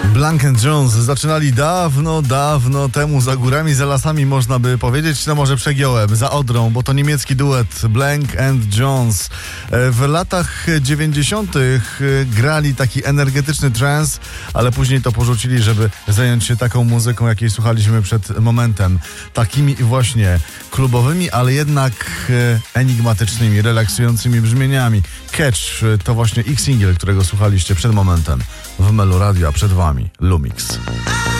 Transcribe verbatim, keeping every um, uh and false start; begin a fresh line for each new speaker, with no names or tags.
Blank and Jones zaczynali dawno, dawno temu, za górami, za lasami, można by powiedzieć. No może przegiąłem, za Odrą, bo to niemiecki duet Blank and Jones. W latach dziewięćdziesiątych grali taki energetyczny trance, ale później to porzucili, żeby zająć się taką muzyką, jakiej słuchaliśmy przed momentem. Takimi właśnie klubowymi, ale jednak enigmatycznymi, relaksującymi brzmieniami. Catch to właśnie ich singiel, którego słuchaliście przed momentem w Melo Radio, a przed wami Lumix.